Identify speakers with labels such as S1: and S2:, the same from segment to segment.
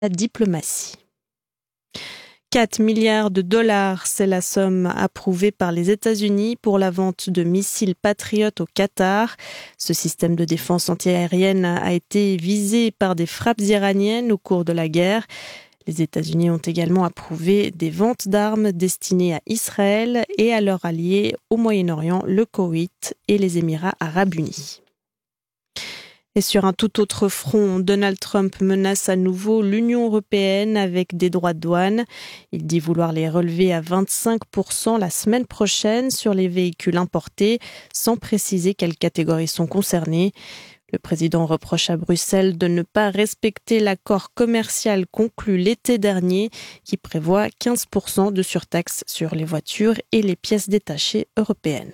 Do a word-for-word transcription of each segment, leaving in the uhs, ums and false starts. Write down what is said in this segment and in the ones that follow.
S1: la diplomatie. quatre milliards de dollars, c'est la somme approuvée par les États-Unis pour la vente de missiles Patriot au Qatar. Ce système de défense antiaérienne a été visé par des frappes iraniennes au cours de la guerre. Les États-Unis ont également approuvé des ventes d'armes destinées à Israël et à leurs alliés au Moyen-Orient, le Koweït et les Émirats arabes unis. Et sur un tout autre front, Donald Trump menace à nouveau l'Union européenne avec des droits de douane. Il dit vouloir les relever à vingt-cinq pour cent la semaine prochaine sur les véhicules importés, sans préciser quelles catégories sont concernées. Le président reproche à Bruxelles de ne pas respecter l'accord commercial conclu l'été dernier qui prévoit quinze pour cent de surtaxe sur les voitures et les pièces détachées européennes.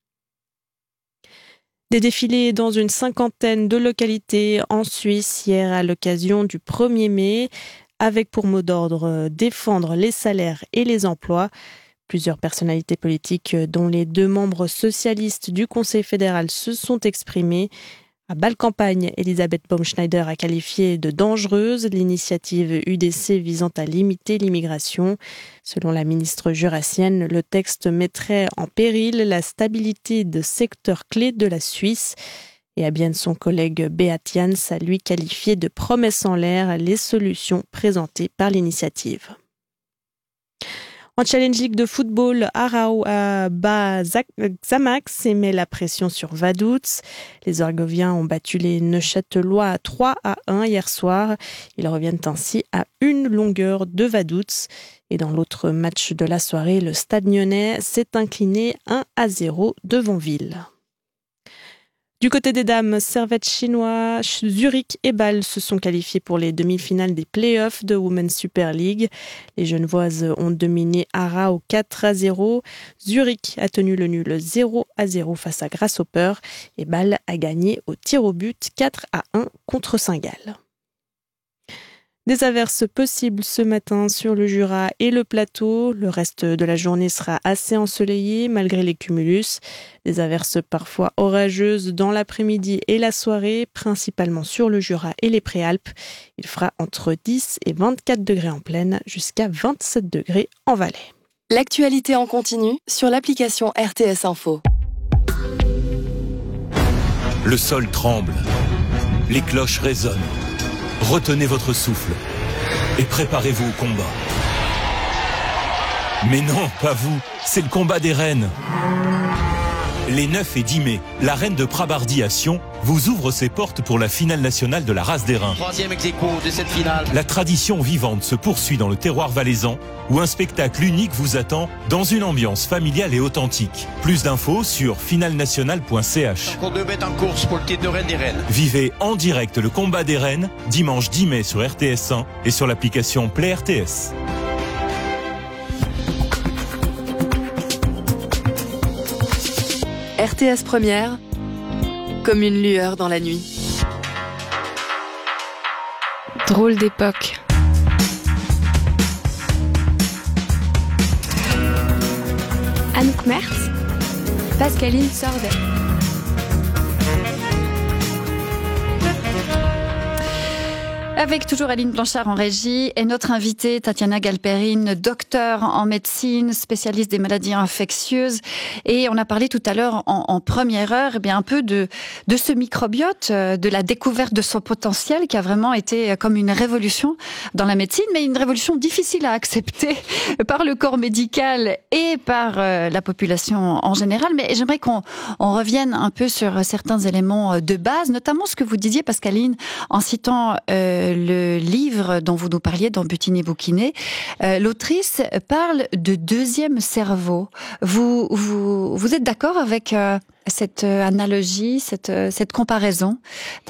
S1: Des défilés dans une cinquantaine de localités en Suisse hier à l'occasion du premier mai, avec pour mot d'ordre défendre les salaires et les emplois. Plusieurs personnalités politiques, dont les deux membres socialistes du Conseil fédéral, se sont exprimées. À Bâle-Campagne, Elisabeth Baumschneider a qualifié de dangereuse l'initiative U D C visant à limiter l'immigration. Selon la ministre jurassienne, le texte mettrait en péril la stabilité de secteurs clés de la Suisse. Et à bien son collègue Beat Jans a lui qualifié de promesses en l'air les solutions présentées par l'initiative. En Challenge League de football, Aarau bat Xamax et met la pression sur Vaduz. Les Orgoviens ont battu les Neuchâtelois trois à un hier soir. Ils reviennent ainsi à une longueur de Vaduz. Et dans l'autre match de la soirée, le Stade Lyonnais s'est incliné un à zéro devant Ville. Du côté des dames, Servette chinois, Zurich et Bâle se sont qualifiés pour les demi-finales des play-offs de Women's Super League. Les Genevoises ont dominé Aarau quatre à zéro. Zurich a tenu le nul zéro à zéro face à Grasshopper et Bâle a gagné au tir au but quatre à un contre Saint-Gall. Des averses possibles ce matin sur le Jura et le plateau. Le reste de la journée sera assez ensoleillé malgré les cumulus. Des averses parfois orageuses dans l'après-midi et la soirée, principalement sur le Jura et les Préalpes. Il fera entre dix et vingt-quatre degrés en plaine, jusqu'à vingt-sept degrés en vallée.
S2: L'actualité en continu sur l'application R T S Info.
S3: Le sol tremble. Les cloches résonnent. Retenez votre souffle et préparez-vous au combat. Mais non, pas vous, c'est le combat des reines. Les neuf et dix mai, la reine de Prabardi à Sion vous ouvre ses portes pour la finale nationale de la race des reins.
S4: Troisième ex-aequo de cette finale.
S3: La tradition vivante se poursuit dans le terroir valaisan où un spectacle unique vous attend dans une ambiance familiale et authentique. Plus d'infos sur finale nationale point c h.
S4: Encore deux bêtes en course pour le titre de reine des reines.
S3: Vivez en direct le combat des reines dimanche dix mai sur R T S un et sur l'application Play R T S.
S2: R T S Première, comme une lueur dans la nuit.
S5: Drôle d'époque. Anouk Mertz, Pascaline Sordet.
S6: Avec toujours Aline Blanchard en régie et notre invitée Tatiana Galperine, docteure en médecine, spécialiste des maladies infectieuses. Et on a parlé tout à l'heure en, en première heure, eh bien un peu de de ce microbiote, de la découverte de son potentiel qui a vraiment été comme une révolution dans la médecine, mais une révolution difficile à accepter par le corps médical et par euh, la population en général. Mais j'aimerais qu'on on revienne un peu sur certains éléments de base, notamment ce que vous disiez, Pascaline, en citant euh, le livre dont vous nous parliez dans Butiner Bouquiner. Euh, l'autrice parle de deuxième cerveau. Vous, vous, vous êtes d'accord avec euh, cette analogie, cette, cette comparaison, Tatiana ?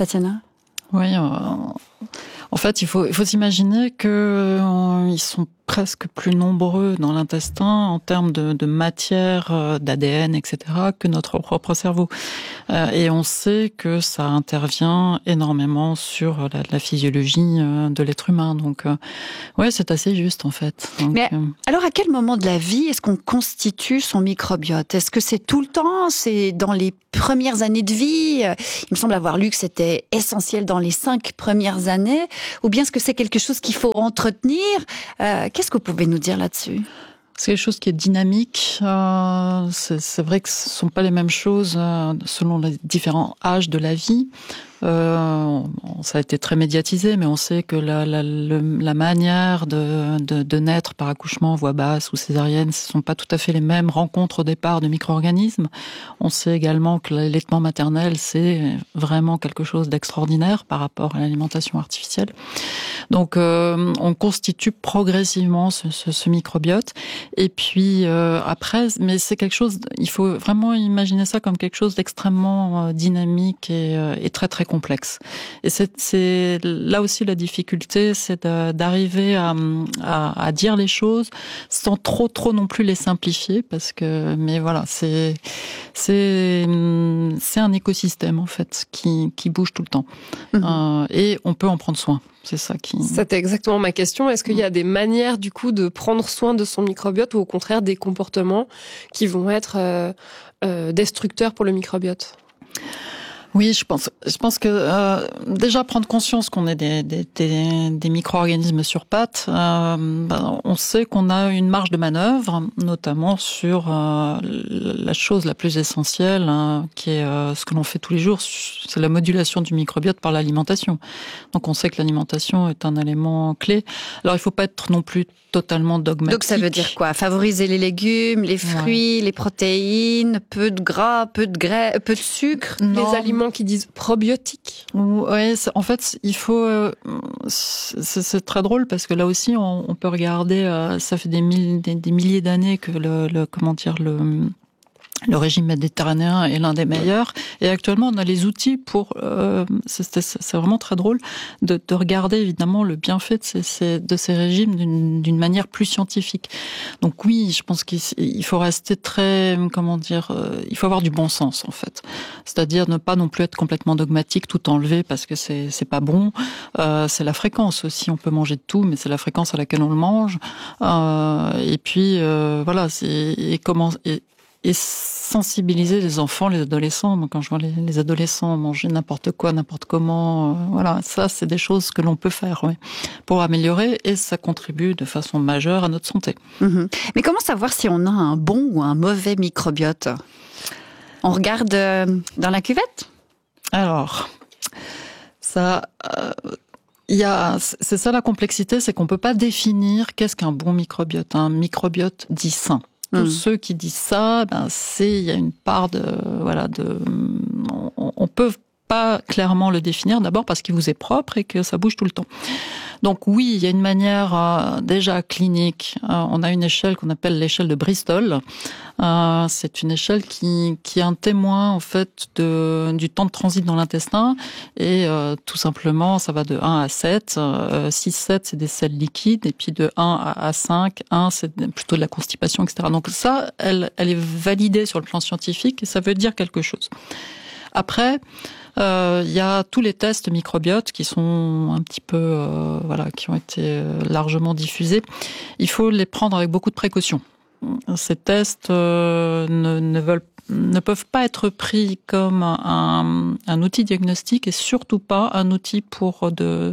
S7: Oui, euh, en fait, il faut, il faut s'imaginer que euh, ils sont presque plus nombreux dans l'intestin en termes de, de matière, d'A D N, et cetera, que notre propre cerveau. Euh, et on sait que ça intervient énormément sur la, la physiologie euh, de l'être humain. Donc, euh, ouais, c'est assez juste en fait. Donc,
S6: Mais
S7: euh...
S6: alors, à quel moment de la vie est-ce qu'on constitue son microbiote ? Est-ce que c'est tout le temps ? C'est dans les premières années de vie ? Il me semble avoir lu que c'était essentiel dans les cinq premières années. ou bien est-ce que c'est quelque chose qu'il faut entretenir? euh, Qu'est-ce que vous pouvez nous dire là-dessus?
S7: C'est quelque chose qui est dynamique. Euh, c'est, c'est vrai que ce ne sont pas les mêmes choses euh, selon les différents âges de la vie. Euh, ça a été très médiatisé, mais on sait que la, la, le, la manière de, de, de naître par accouchement, voie basse ou césarienne, ce ne sont pas tout à fait les mêmes rencontres au départ de micro-organismes. On sait également que l'allaitement maternel, c'est vraiment quelque chose d'extraordinaire par rapport à l'alimentation artificielle. Donc, euh, on constitue progressivement ce, ce, ce microbiote. Et puis euh, après, mais c'est quelque chose, il faut vraiment imaginer ça comme quelque chose d'extrêmement euh, dynamique et, euh, et très très complexe. Et c'est, c'est là aussi la difficulté, c'est de, d'arriver à, à, à dire les choses sans trop trop non plus les simplifier, parce que, mais voilà, c'est c'est c'est un écosystème en fait qui qui bouge tout le temps. Mmh. Euh, et on peut en prendre soin. C'est ça qui.
S8: C'était exactement ma question. Est-ce qu'il y a des manières du coup de prendre soin de son microbiote ou au contraire des comportements qui vont être euh, euh, destructeurs pour le microbiote?
S7: Oui, je pense. Je pense que euh, déjà prendre conscience qu'on est des, des, des, des micro-organismes sur pattes. Euh, ben, on sait qu'on a une marge de manœuvre, notamment sur euh, la chose la plus essentielle, hein, qui est euh, ce que l'on fait tous les jours, c'est la modulation du microbiote par l'alimentation. Donc, on sait que l'alimentation est un élément clé. Alors, il faut pas être non plus totalement dogmatique.
S6: Donc ça veut dire quoi? Favoriser les légumes, les fruits, ouais. les protéines, peu de gras, peu de graisse, peu de sucre.
S8: Non. Les aliments qui disent probiotiques.
S7: Ouais, en fait, il faut. Euh, c'est, c'est très drôle parce que là aussi, on, on peut regarder. Euh, ça fait des, mille, des, des milliers d'années que le, le comment dire le Le régime méditerranéen est l'un des meilleurs. Et actuellement, on a les outils pour... Euh, c'est, c'est vraiment très drôle de, de regarder, évidemment, le bienfait de ces, ces, de ces régimes d'une, d'une manière plus scientifique. Donc oui, je pense qu'il faut rester très... Comment dire euh, il faut avoir du bon sens, en fait. C'est-à-dire ne pas non plus être complètement dogmatique, tout enlever parce que c'est, c'est pas bon. Euh, c'est la fréquence aussi. On peut manger de tout, mais c'est la fréquence à laquelle on le mange. Euh, et puis, euh, voilà. C'est, et comment... Et, et sensibiliser les enfants, les adolescents. Donc, quand je vois les, les adolescents manger n'importe quoi, n'importe comment, euh, voilà, ça, c'est des choses que l'on peut faire, ouais, pour améliorer, et ça contribue de façon majeure à notre santé.
S6: Mmh. Mais comment savoir si on a un bon ou un mauvais microbiote? On regarde euh, dans la cuvette? Alors, ça... Euh, Il y a, c'est ça la complexité, c'est qu'on peut pas définir qu'est-ce qu'un bon microbiote. Un microbiote dit sain. Tous mmh. ceux qui disent ça, ben c'est, il y a une part de, voilà, de, on, on peut pas clairement le définir, d'abord parce qu'il vous est propre et que ça bouge tout le temps. Donc oui, il y a une manière euh, déjà clinique. Euh, on a une échelle qu'on appelle l'échelle de Bristol. Euh, c'est une échelle qui, qui est un témoin en fait de, du temps de transit dans l'intestin, et euh, tout simplement ça va de un à sept. Euh, six, sept c'est des selles liquides, et puis de un à cinq, un c'est plutôt de la constipation, et cetera. Donc ça, elle, elle est validée sur le plan scientifique et ça veut dire quelque chose. Après, il euh, y a tous les tests microbiotes qui sont un petit peu, euh, voilà, qui ont été largement diffusés. Il faut les prendre avec beaucoup de précautions. Ces tests euh, ne, ne veulent, ne peuvent pas être pris comme un, un outil diagnostique et surtout pas un outil pour de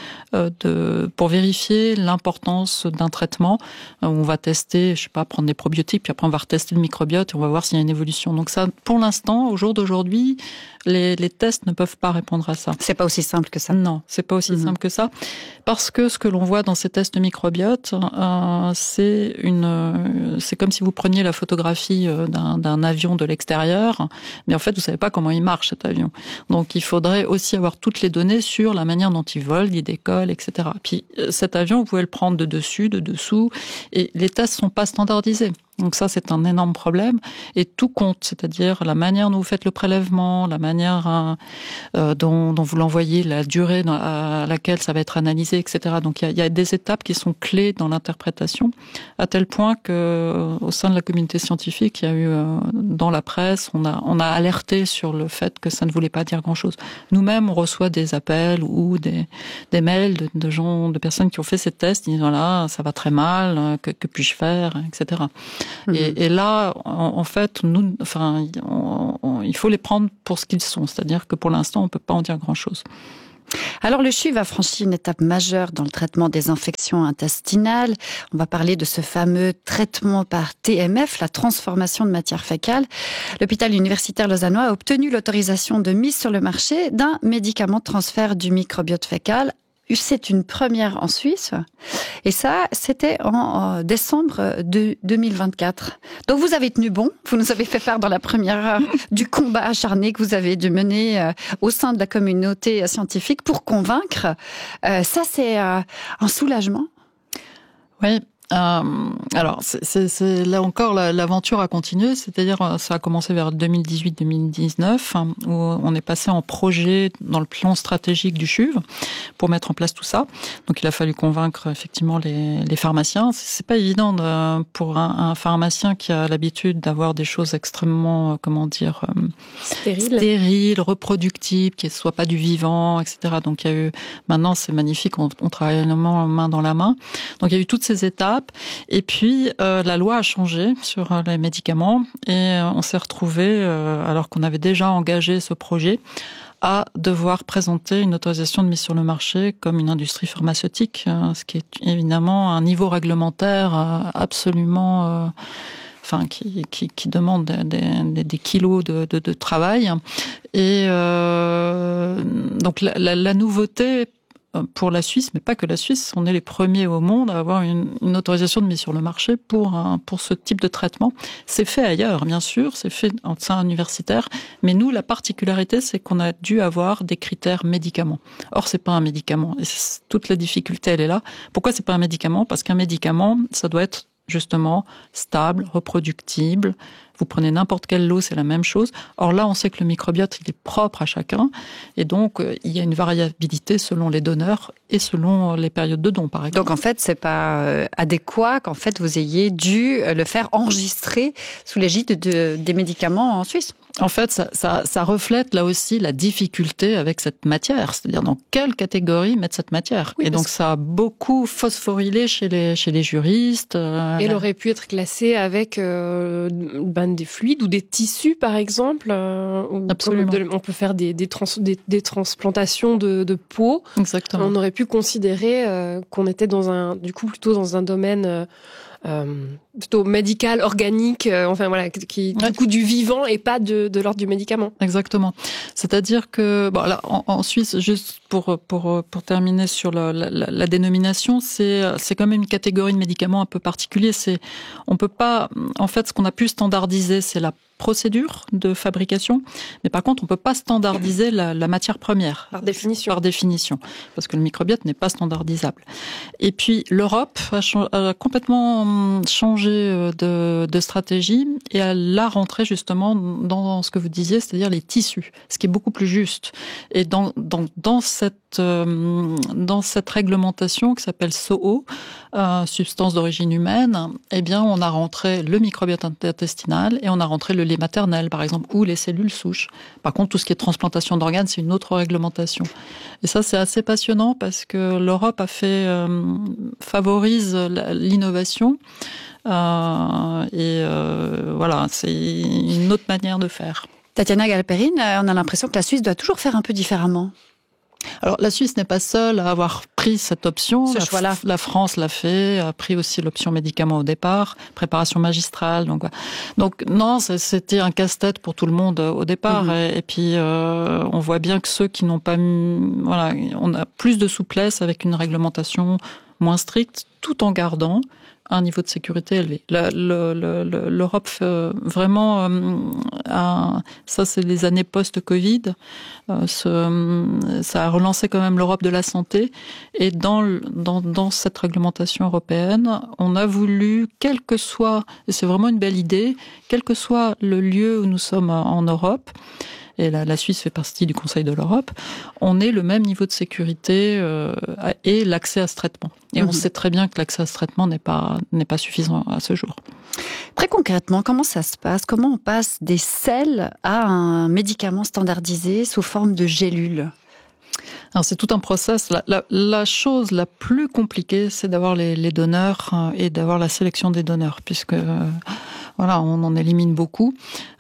S6: De, pour vérifier l'importance d'un traitement. On va tester, je sais pas, prendre des probiotiques, puis après on va retester le microbiote et on va voir s'il y a une évolution. Donc ça, pour l'instant, au jour d'aujourd'hui, les, les tests ne peuvent pas répondre à ça. C'est pas aussi simple que ça.
S7: Non, c'est pas aussi mmh. simple que ça, parce que ce que l'on voit dans ces tests microbiote, euh, c'est une, c'est comme si vous preniez la photographie d'un, d'un avion de l'extérieur, mais en fait vous savez pas comment il marche cet avion. Donc il faudrait aussi avoir toutes les données sur la manière dont il vole, il décolle, et cetera. Puis cet avion, vous pouvez le prendre de dessus, de dessous, et les tests sont pas standardisés. Donc ça, c'est un énorme problème. Et tout compte, c'est-à-dire la manière dont vous faites le prélèvement, la manière euh, dont, dont vous l'envoyez, la durée dans, à laquelle ça va être analysé, et cetera. Donc il y a, il y a des étapes qui sont clés dans l'interprétation, à tel point que au sein de la communauté scientifique, il y a eu euh, dans la presse, on a, on a alerté sur le fait que ça ne voulait pas dire grand-chose. Nous-mêmes, on reçoit des appels ou des, des mails de, de gens, de personnes qui ont fait ces tests, ils disent voilà, ça va très mal, que, que puis-je faire, et cetera. Mmh. Et, et là, en, en fait, nous, enfin, on, on, il faut les prendre pour ce qu'ils sont. C'est-à-dire que pour l'instant, on peut pas en dire grand-chose.
S6: Alors le C H U V a franchi une étape majeure dans le traitement des infections intestinales. On va parler de ce fameux traitement par T M F, la transformation de matière fécale. L'hôpital universitaire lausannois a obtenu l'autorisation de mise sur le marché d'un médicament de transfert du microbiote fécal. C'est une première en Suisse. Et ça, c'était en décembre de deux mille vingt-quatre. Donc vous avez tenu bon. Vous nous avez fait faire dans la première heure du combat acharné que vous avez dû mener au sein de la communauté scientifique pour convaincre. Ça, c'est un soulagement.
S7: Oui. Euh, alors, c'est, c'est, c'est là encore l'aventure a continué, c'est-à-dire ça a commencé vers deux mille dix-huit deux mille dix-neuf, hein, où on est passé en projet dans le plan stratégique du C H U V pour mettre en place tout ça. Donc, il a fallu convaincre effectivement les, les pharmaciens. C'est pas évident de, pour un, un pharmacien qui a l'habitude d'avoir des choses extrêmement, comment dire,
S8: stériles,
S7: stériles, reproductibles, qui ne soient pas du vivant, et cetera. Donc, il y a eu, maintenant, c'est magnifique, on, on travaille vraiment main dans la main. Donc, il y a eu toutes ces étapes. Et puis, euh, la loi a changé sur euh, les médicaments et euh, on s'est retrouvé, euh, alors qu'on avait déjà engagé ce projet, à devoir présenter une autorisation de mise sur le marché comme une industrie pharmaceutique, euh, ce qui est évidemment un niveau réglementaire euh, absolument... Euh, enfin, qui, qui, qui demande des, des, des kilos de, de, de travail. Et euh, donc, la, la, la nouveauté... pour la Suisse, mais pas que la Suisse, on est les premiers au monde à avoir une, une autorisation de mise sur le marché pour un, pour ce type de traitement. C'est fait ailleurs, bien sûr, c'est fait en sein universitaire, mais nous, la particularité, c'est qu'on a dû avoir des critères médicaments. Or, c'est pas un médicament, et toute la difficulté, elle est là. Pourquoi c'est pas un médicament ? Parce qu'un médicament, ça doit être justement stable, reproductible. Vous prenez n'importe quelle lot, c'est la même chose. Or là, on sait que le microbiote, il est propre à chacun. Et donc, il y a une variabilité selon les donneurs et selon les périodes de don, par exemple.
S6: Donc, en fait, c'est pas adéquat qu'en fait, vous ayez dû le faire enregistrer sous l'égide de, des médicaments en Suisse.
S7: En fait, ça, ça, ça reflète là aussi la difficulté avec cette matière, c'est-à-dire dans quelle catégorie mettre cette matière. Oui, et donc, ça a beaucoup phosphorylé chez les, chez les juristes. Euh,
S8: Elle aurait pu être classée avec euh, ben, des fluides ou des tissus, par exemple. Euh,
S7: Absolument.
S8: De, on peut faire des, des, trans, des, des transplantations de, de peau.
S7: Exactement.
S8: On aurait pu considérer euh, qu'on était dans un, du coup, plutôt dans un domaine... Euh, Euh, plutôt médical, organique, euh, enfin voilà, qui du ouais. coup du vivant et pas de, de l'ordre du médicament.
S7: Exactement. C'est-à-dire que bon là en, en Suisse, juste pour pour pour terminer sur la, la, la dénomination, c'est c'est quand même une catégorie de médicaments un peu particulier. C'est on peut pas en fait ce qu'on a pu standardiser, c'est la procédure de fabrication, mais par contre, on peut pas standardiser la, la matière première.
S8: Par définition.
S7: Par définition, parce que le microbiote n'est pas standardisable. Et puis, l'Europe a, a complètement changé de, de stratégie et elle a rentré justement dans ce que vous disiez, c'est-à-dire les tissus, ce qui est beaucoup plus juste. Et dans, dans, dans cette, dans cette réglementation qui s'appelle S O O, euh, substance d'origine humaine, eh bien, on a rentré le microbiote intestinal et on a rentré le lait maternel, par exemple, ou les cellules souches. Par contre, tout ce qui est transplantation d'organes, c'est une autre réglementation. Et ça, c'est assez passionnant parce que l'Europe a fait euh, favorise l'innovation euh, et euh, voilà, c'est une autre manière de faire.
S6: Tatiana Galperin, on a l'impression que la Suisse doit toujours faire un peu différemment.
S7: Alors, la Suisse n'est pas seule à avoir pris cette option.
S6: Ce
S7: la,
S6: choix-là.
S7: La France l'a fait, a pris aussi l'option médicaments au départ, préparation magistrale. Donc, donc non, c'était un casse-tête pour tout le monde au départ. Mmh. Et, et puis, euh, on voit bien que ceux qui n'ont pas mis, voilà, on a plus de souplesse avec une réglementation moins stricte, tout en gardant un niveau de sécurité élevé. La, le, le, le, L'Europe fait vraiment, euh, a, ça c'est les années post-Covid, euh, ce, ça a relancé quand même l'Europe de la santé. Et dans, dans, dans cette réglementation européenne, on a voulu, quel que soit, et c'est vraiment une belle idée, quel que soit le lieu où nous sommes en Europe, et la, la Suisse fait partie du Conseil de l'Europe, on ait le même niveau de sécurité euh, et l'accès à ce traitement. Et mmh. on sait très bien que l'accès à ce traitement n'est pas, n'est pas suffisant à ce jour.
S6: Très concrètement, comment ça se passe ? Comment on passe des sels à un médicament standardisé sous forme de gélules ?
S7: Alors c'est tout un process. La, la, la chose la plus compliquée, c'est d'avoir les, les donneurs et d'avoir la sélection des donneurs, puisque voilà, on en élimine beaucoup.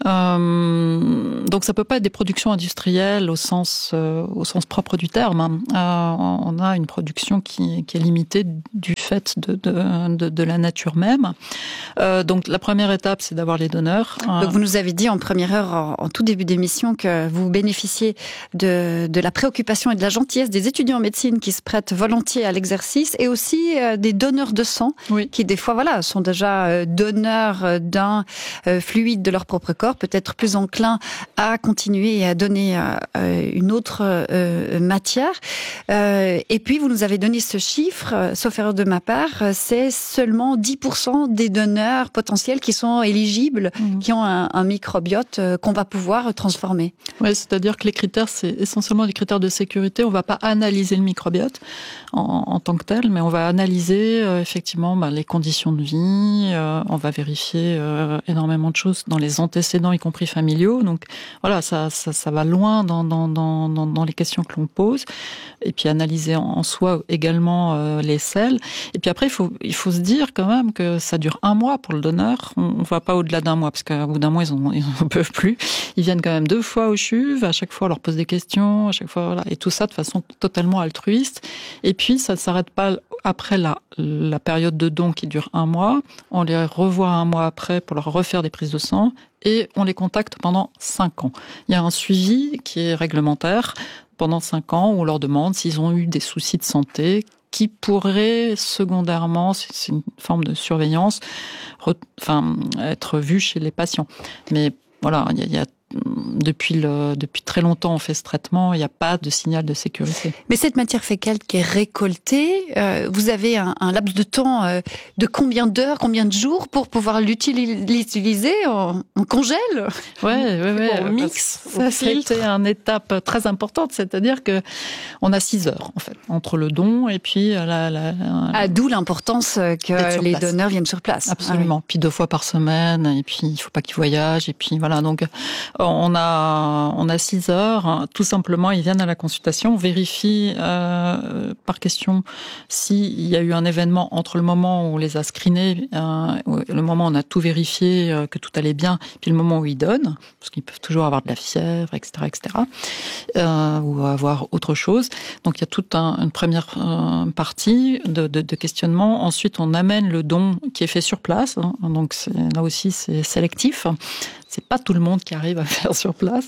S7: Euh, donc ça peut pas être des productions industrielles au sens euh, au sens propre du terme. Hein. Euh, on a une production qui, qui est limitée du fait de de, de, de la nature même. Euh, donc la première étape, c'est d'avoir les donneurs.
S6: Donc vous nous avez dit en première heure, en, en tout début d'émission, que vous bénéficiez de de la préoccupation et de la gentillesse des étudiants en médecine qui se prêtent volontiers à l'exercice, et aussi euh, des donneurs de sang, oui. qui des fois voilà sont déjà euh, donneurs d'un euh, fluide de leur propre corps, peut-être plus enclins à continuer et à donner euh, une autre euh, matière. Euh, et puis vous nous avez donné ce chiffre, euh, sauf erreur de ma part, c'est seulement dix pour cent des donneurs potentiels qui sont éligibles, mmh. qui ont un, un microbiote euh, qu'on va pouvoir transformer.
S7: Oui, c'est-à-dire que les critères, c'est essentiellement des critères de sécurité. On va pas analyser le microbiote en, en tant que tel, mais on va analyser euh, effectivement bah, les conditions de vie, euh, on va vérifier euh, énormément de choses dans les antécédents, y compris familiaux. Donc voilà, ça, ça, ça va loin dans, dans, dans, dans les questions que l'on pose. Et puis analyser en, en soi également euh, les selles. Et puis après, il faut, il faut se dire quand même que ça dure un mois pour le donneur. On ne va pas au-delà d'un mois, parce qu'au bout d'un mois, ils en, ils en peuvent plus. Ils viennent quand même deux fois au C H U V. À chaque fois, on leur pose des questions. À chaque fois, voilà. Et tout ça de façon totalement altruiste. Et puis, ça ne s'arrête pas après la, la période de don qui dure un mois. On les revoit un mois après pour leur refaire des prises de sang. Et on les contacte pendant cinq ans. Il y a un suivi qui est réglementaire pendant cinq ans où on leur demande s'ils ont eu des soucis de santé qui pourraient secondairement, c'est une forme de surveillance, re, enfin, être vus chez les patients. Mais voilà, il y a, il y a Depuis, le, depuis très longtemps, on fait ce traitement, il n'y a pas de signal de sécurité.
S6: Mais cette matière fécale qui est récoltée, euh, vous avez un, un laps de temps euh, de combien d'heures, combien de jours pour pouvoir l'utiliser? On, on congèle?
S7: Oui, oui, oui.
S6: On mixe,
S7: ça, c'était une étape très importante, c'est-à-dire que on a six heures, en fait, entre le don et puis la... la, la
S6: ah, d'où l'importance que les place. donneurs viennent sur place.
S7: Absolument. Ah, oui. Puis deux fois par semaine, et puis il ne faut pas qu'ils voyagent, et puis voilà, donc... On a, on a six heures. Tout simplement, ils viennent à la consultation, on vérifie euh, par question s'il y a eu un événement entre le moment où on les a screenés, euh, le moment où on a tout vérifié, euh, que tout allait bien, puis le moment où ils donnent, parce qu'ils peuvent toujours avoir de la fièvre, et cetera, et cetera, euh, ou avoir autre chose. Donc il y a toute un, une première euh, partie de, de, de questionnement. Ensuite, on amène le don qui est fait sur place. Hein, donc c'est, là aussi, c'est sélectif. C'est pas tout le monde qui arrive à faire sur place.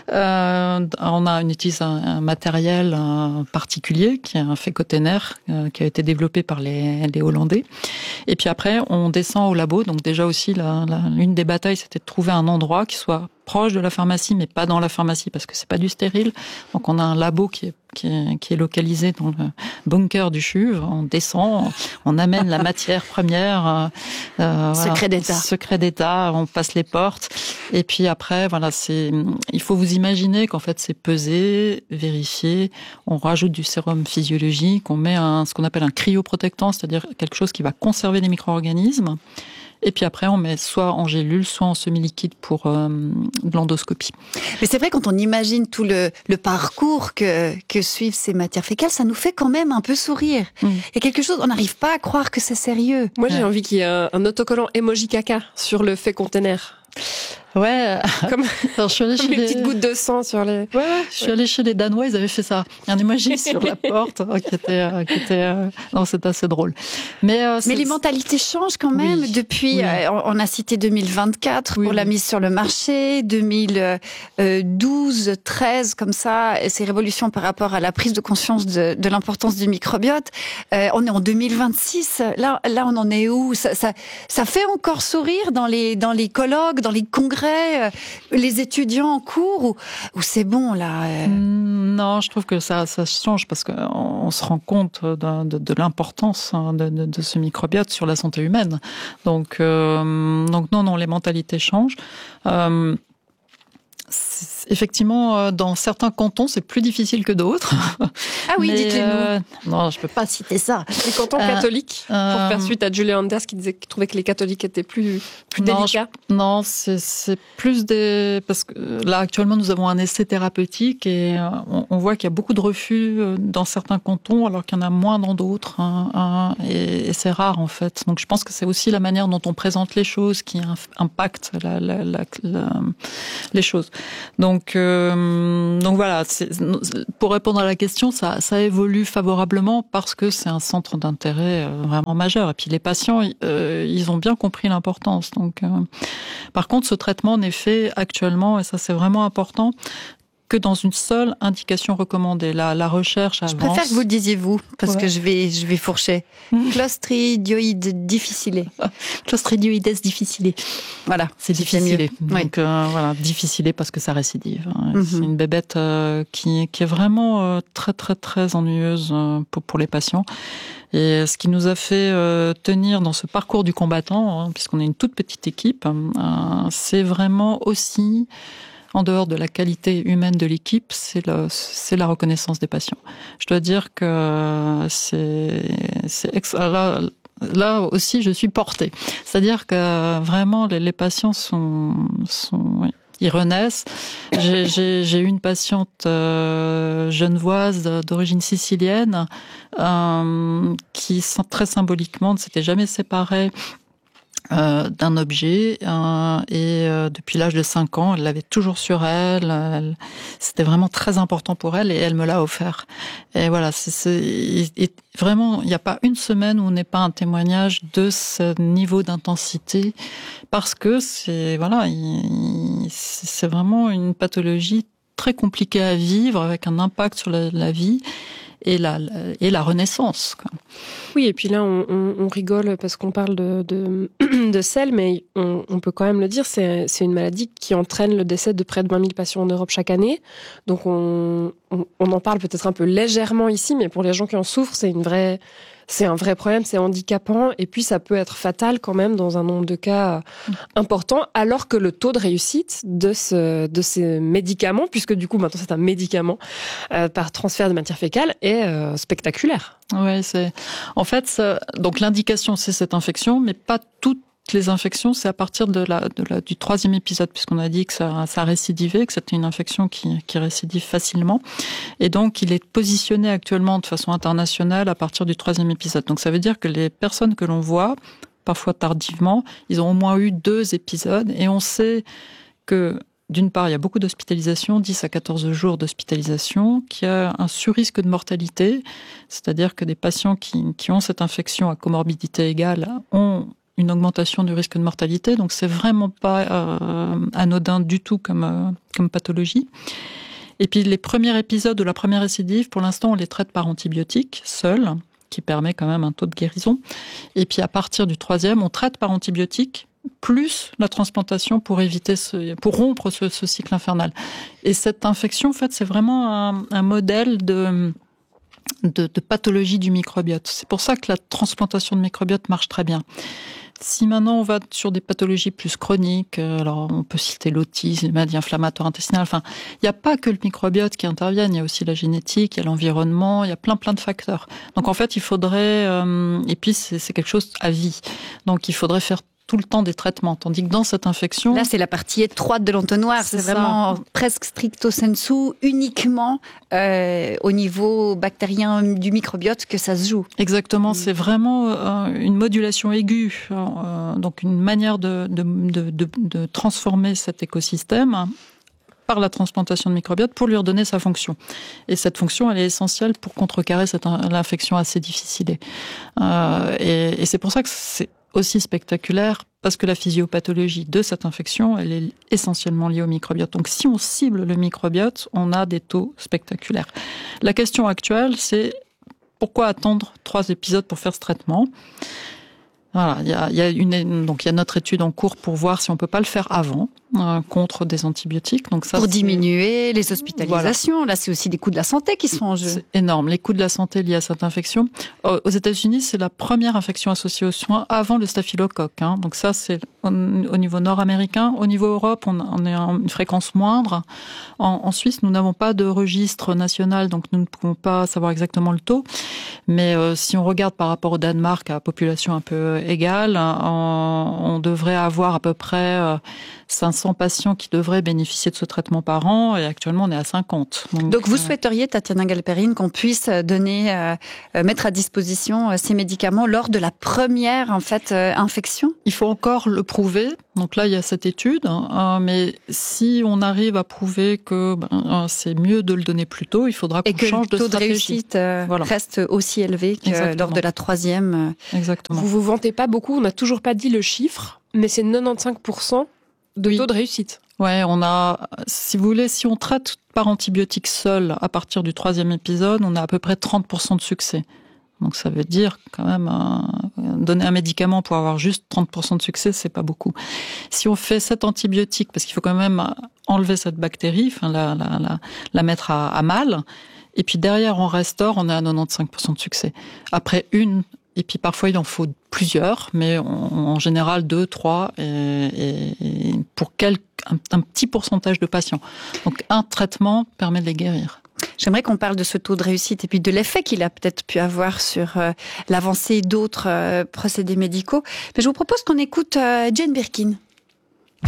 S7: Euh, on a, on utilise un, un matériel un particulier qui est un fécoténer euh, qui a été développé par les, les Hollandais. Et puis après, on descend au labo. Donc déjà aussi, la, la, l'une des batailles, c'était de trouver un endroit qui soit proche de la pharmacie, mais pas dans la pharmacie parce que c'est pas du stérile. Donc on a un labo qui est qui est, qui est localisé dans le bunker du C H U V. On descend, on amène la matière première.
S6: Euh, secret voilà, d'État.
S7: Secret d'État. On passe les portes. Et puis après, voilà, c'est. Il faut vous imaginer qu'en fait, c'est pesé, vérifié. On rajoute du sérum physiologique. On met un, ce qu'on appelle un cryoprotectant, c'est-à-dire quelque chose qui va conserver les micro-organismes. Et puis après, on met soit en gélule, soit en semi-liquide pour euh, de l'endoscopie.
S6: Mais c'est vrai, quand on imagine tout le, le parcours que, que suivent ces matières fécales, ça nous fait quand même un peu sourire. Mmh. Il y a quelque chose, on n'arrive pas à croire que c'est sérieux.
S8: Moi, j'ai ouais. envie qu'il y ait un, un autocollant emoji caca sur le fécontainer.
S7: Ouais,
S8: comme,
S7: alors, je suis allée
S8: comme
S7: chez
S8: les
S7: les
S8: petites gouttes de sang sur les.
S7: Ouais, je suis allée chez les Danois, ils avaient fait ça, un emoji sur la porte, euh, qui était, euh, qui était, euh... non, c'est assez drôle.
S6: Mais, euh, mais les mentalités changent quand même oui. depuis. Oui. Euh, on a cité deux mille vingt-quatre oui. pour la mise sur le marché, deux mille douze, treize comme ça, ces révolutions par rapport à la prise de conscience de, de l'importance du microbiote. Euh, on est en deux mille vingt-six. Là, là, on en est où? Ça, ça, ça fait encore sourire dans les, dans les colloques, dans les congrès. Les étudiants en cours ou, ou c'est bon là euh...
S7: Non, je trouve que ça, ça change parce qu'on on se rend compte de, de, de l'importance de, de, de ce microbiote sur la santé humaine. Donc, euh, donc non, non, les mentalités changent. Euh, C'est, effectivement, dans certains cantons, c'est plus difficile que d'autres.
S6: Ah oui,
S7: Mais,
S6: dites-les nous.
S7: Euh, non, je peux pas citer ça.
S8: Les cantons euh, catholiques, euh, pour faire suite à Julia Anders qui disait qu'il trouvait que les catholiques étaient plus, plus
S7: non,
S8: délicats.
S7: Je, non, c'est, c'est plus des... Parce que là, actuellement, nous avons un essai thérapeutique et on, on voit qu'il y a beaucoup de refus dans certains cantons, alors qu'il y en a moins dans d'autres. Hein, hein, et, et c'est rare, en fait. Donc, je pense que c'est aussi la manière dont on présente les choses qui impacte la, la, la, la, les choses. Donc, euh, donc voilà, c'est, pour répondre à la question, ça, ça évolue favorablement parce que c'est un centre d'intérêt vraiment majeur. Et puis les patients, euh, ils ont bien compris l'importance. Donc, euh, par contre, ce traitement n'est fait actuellement, et ça c'est vraiment important, que dans une seule indication recommandée. La, la recherche avance.
S6: Je préfère que vous le disiez vous, parce ouais. que je vais, je vais fourcher. Mmh. Clostridioides difficile.
S7: Clostridioides difficile.
S6: Voilà,
S7: c'est difficile. Donc oui. euh, voilà, difficile parce que ça récidive. Mmh. C'est une bébête euh, qui, qui est vraiment euh, très très très ennuyeuse euh, pour, pour les patients. Et ce qui nous a fait euh, tenir dans ce parcours du combattant, hein, puisqu'on est une toute petite équipe, euh, c'est vraiment aussi, en dehors de la qualité humaine de l'équipe, c'est, le, c'est la reconnaissance des patients. Je dois dire que c'est, c'est ex- là, là aussi je suis portée. C'est-à-dire que vraiment les, les patients sont, sont oui, ils renaissent. J'ai, j'ai, j'ai eu une patiente euh, genevoise d'origine sicilienne euh, qui, très symboliquement, ne s'était jamais séparée Euh, d'un objet euh, et euh, depuis l'âge de cinq ans, elle l'avait toujours sur elle, elle, c'était vraiment très important pour elle et elle me l'a offert. Et voilà, c'est, c'est et vraiment, il n'y a pas une semaine où on n'ait pas un témoignage de ce niveau d'intensité parce que c'est voilà, il, c'est vraiment une pathologie très compliquée à vivre avec un impact sur la, la vie. Et la, et la renaissance, quoi.
S8: Oui, et puis là, on, on, on rigole parce qu'on parle de, de, de S E L, mais on, on peut quand même le dire, c'est, c'est une maladie qui entraîne le décès de près de vingt mille patients en Europe chaque année. Donc, on, on, on en parle peut-être un peu légèrement ici, mais pour les gens qui en souffrent, c'est une vraie... C'est un vrai problème, c'est handicapant, et puis ça peut être fatal quand même dans un nombre de cas important, alors que le taux de réussite de ce de ces médicaments, puisque du coup maintenant c'est un médicament euh, par transfert de matière fécale, est euh, spectaculaire.
S7: Ouais, c'est en fait ça... donc l'indication c'est cette infection, mais pas toute les infections, c'est à partir de la, de la, du troisième épisode, puisqu'on a dit que ça, ça récidivait, que c'était une infection qui, qui récidive facilement. Et donc, il est positionné actuellement de façon internationale à partir du troisième épisode. Donc, ça veut dire que les personnes que l'on voit, parfois tardivement, ils ont au moins eu deux épisodes. Et on sait que, d'une part, il y a beaucoup d'hospitalisations, dix à quatorze jours d'hospitalisation, qu'il y a un surrisque de mortalité, c'est-à-dire que des patients qui, qui ont cette infection à comorbidité égale ont une augmentation du risque de mortalité, donc c'est vraiment pas euh, anodin du tout comme euh, comme pathologie. Et puis les premiers épisodes de la première récidive, pour l'instant, on les traite par antibiotiques seuls, qui permet quand même un taux de guérison. Et puis à partir du troisième, on traite par antibiotiques plus la transplantation pour éviter ce, pour rompre ce, ce cycle infernal. Et cette infection, en fait, c'est vraiment un, un modèle de De, de pathologie du microbiote. C'est pour ça que la transplantation de microbiote marche très bien. Si maintenant on va sur des pathologies plus chroniques, alors on peut citer l'autisme, les maladies inflammatoires intestinales, enfin, il n'y a pas que le microbiote qui intervient, il y a aussi la génétique, il y a l'environnement, il y a plein plein de facteurs. Donc en fait, il faudrait, euh, et puis c'est, c'est quelque chose à vie, donc il faudrait faire tout le temps des traitements, tandis que dans cette infection...
S6: Là, c'est la partie étroite de l'entonnoir, c'est, c'est vraiment presque stricto sensu, uniquement euh, au niveau bactérien du microbiote que ça se joue.
S7: Exactement, mmh. C'est vraiment euh, une modulation aiguë, euh, donc une manière de, de, de, de, de transformer cet écosystème par la transplantation de microbiote pour lui redonner sa fonction. Et cette fonction, elle est essentielle pour contrecarrer cette l'infection assez difficile. Euh, et, et c'est pour ça que c'est aussi spectaculaire, parce que la physiopathologie de cette infection, elle est essentiellement liée au microbiote. Donc si on cible le microbiote, on a des taux spectaculaires. La question actuelle, c'est pourquoi attendre trois épisodes pour faire ce traitement ? Voilà, il y a, il y a une, donc il y a notre étude en cours pour voir si on peut pas le faire avant. euh, contre des antibiotiques. Donc ça,
S6: pour
S7: c'est...
S6: diminuer les hospitalisations. Voilà. Là, c'est aussi des coûts de la santé qui sont en jeu.
S7: C'est énorme. Les coûts de la santé liés à cette infection. Aux États-Unis, c'est la première infection associée aux soins avant le staphylocoque. Hein. Donc ça, c'est au niveau nord-américain. Au niveau Europe, on, on est à une fréquence moindre. En, en Suisse, nous n'avons pas de registre national, donc nous ne pouvons pas savoir exactement le taux. Mais euh, si on regarde par rapport au Danemark, à population un peu égale, on, on devrait avoir à peu près euh, cinq cents patients qui devraient bénéficier de ce traitement par an, et actuellement on est à cinquante.
S6: Donc, Donc vous euh... souhaiteriez, Tatiana Galperine, qu'on puisse donner, euh, mettre à disposition euh, ces médicaments lors de la première en fait euh, infection ?
S7: Il faut encore le prouver. Donc là, il y a cette étude, hein, mais si on arrive à prouver que ben, c'est mieux de le donner plus tôt, il faudra qu'on change de stratégie. Et que le taux de réussite
S6: euh, voilà. reste aussi élevé que Exactement. lors de la troisième.
S7: Exactement.
S8: Vous vous vantez pas beaucoup, on n'a toujours pas dit le chiffre, mais c'est quatre-vingt-quinze pour cent de oui. taux de réussite.
S7: Ouais, on a, si vous voulez, si on traite par antibiotique seul à partir du troisième épisode, on a à peu près trente pour cent de succès. Donc ça veut dire quand même euh, donner un médicament pour avoir juste trente pour cent de succès, c'est pas beaucoup. Si on fait cet antibiotique, parce qu'il faut quand même enlever cette bactérie, enfin la, la, la, la mettre à, à mal, et puis derrière on restaure, on est à quatre-vingt-quinze pour cent de succès. Après une, et puis parfois il en faut plusieurs, mais on, en général deux, trois, et, et, et pour quel, un, un petit pourcentage de patients. Donc un traitement permet de les guérir.
S6: J'aimerais qu'on parle de ce taux de réussite et puis de l'effet qu'il a peut-être pu avoir sur euh, l'avancée d'autres euh, procédés médicaux. Mais je vous propose qu'on écoute euh, Jane Birkin.